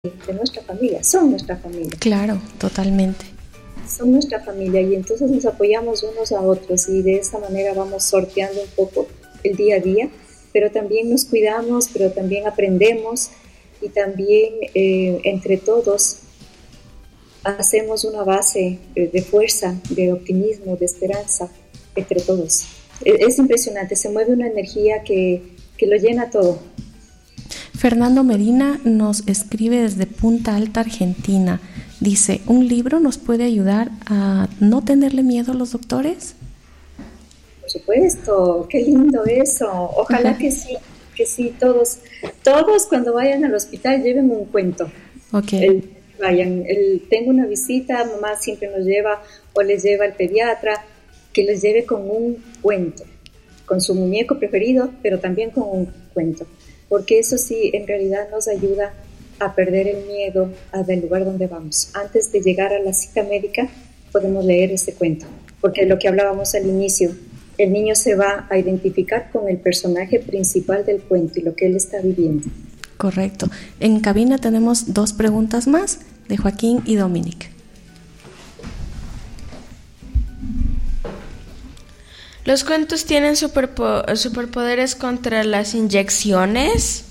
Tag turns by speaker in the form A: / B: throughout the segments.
A: de nuestra familia, son nuestra familia.
B: Claro, totalmente.
A: Son nuestra familia y entonces nos apoyamos unos a otros y de esa manera vamos sorteando un poco el día a día, pero también nos cuidamos, pero también aprendemos y también entre todos hacemos una base de fuerza, de optimismo, de esperanza entre todos. Es impresionante, se mueve una energía que lo llena todo.
B: Fernando Medina nos escribe desde Punta Alta, Argentina. Dice, ¿un libro nos puede ayudar a no tenerle miedo a los doctores?
A: Por supuesto, qué lindo eso. Ojalá que sí, todos cuando vayan al hospital lleven un cuento.
B: Okay.
A: Tengo una visita, mamá siempre nos lleva o les lleva al pediatra, que les lleve con un cuento, con su muñeco preferido, pero también con un cuento. Porque eso sí, en realidad nos ayuda a perder el miedo del lugar donde vamos. Antes de llegar a la cita médica, podemos leer ese cuento. Porque lo que hablábamos al inicio, el niño se va a identificar con el personaje principal del cuento y lo que él está viviendo.
B: Correcto. En cabina tenemos 2 preguntas más de Joaquín y Dominic.
C: ¿Los cuentos tienen superpoderes contra las inyecciones?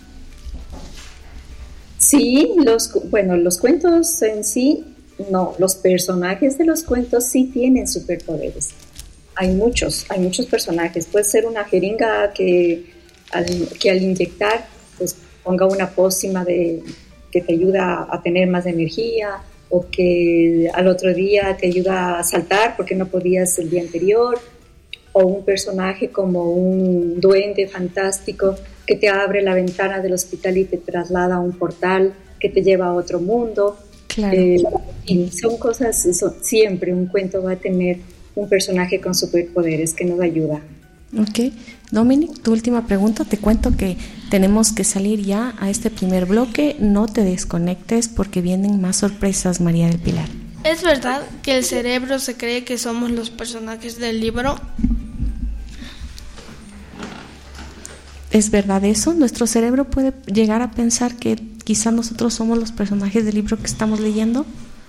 A: Sí, los cuentos en sí, no. Los personajes de los cuentos sí tienen superpoderes. Hay muchos personajes. Puede ser una jeringa que al inyectar, pues ponga una pócima que te ayuda a tener más energía, o que al otro día te ayuda a saltar porque no podías el día anterior, o un personaje como un duende fantástico que te abre la ventana del hospital y te traslada a un portal que te lleva a otro mundo.
B: Claro.
A: Y son cosas, siempre un cuento va a tener un personaje con superpoderes que nos ayuda.
B: Ok. Dominic, tu última pregunta. Te cuento que tenemos que salir ya a este primer bloque. No te desconectes porque vienen más sorpresas, María del Pilar.
C: ¿Es verdad que el cerebro se cree que somos los personajes del libro?
B: ¿Es verdad eso? ¿Nuestro cerebro puede llegar a pensar que quizá nosotros somos los personajes del libro que estamos leyendo?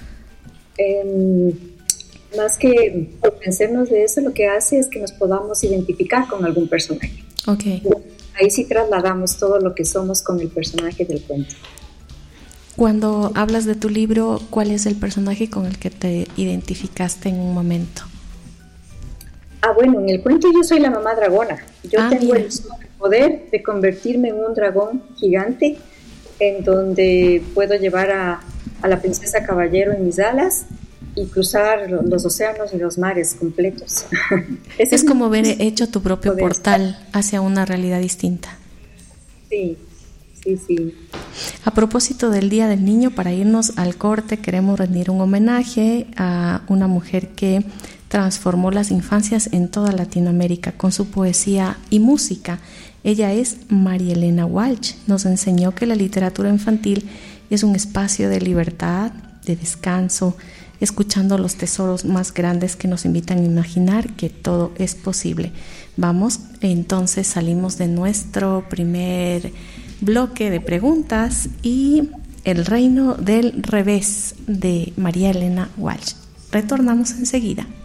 A: Más que convencernos de eso, lo que hace es que nos podamos identificar con algún personaje.
B: Okay.
A: Ahí sí trasladamos todo lo que somos con el personaje del cuento.
B: Cuando hablas de tu libro, ¿cuál es el personaje con el que te identificaste en un momento?
A: Bueno, en el cuento yo soy la mamá dragona. Yo tengo
B: mira.
A: el poder de convertirme en un dragón gigante en donde puedo llevar a la princesa caballero en mis alas y cruzar los océanos y los mares completos.
B: Es como haber hecho tu propio portal hacia una realidad distinta.
A: Sí.
B: A propósito del Día del Niño, para irnos al corte, queremos rendir un homenaje a una mujer que transformó las infancias en toda Latinoamérica con su poesía y música. Ella es María Elena Walsh. Nos enseñó que la literatura infantil es un espacio de libertad, de descanso, escuchando los tesoros más grandes que nos invitan a imaginar que todo es posible. Vamos, entonces salimos de nuestro primer bloque de preguntas y El reino del revés de María Elena Walsh. Retornamos enseguida.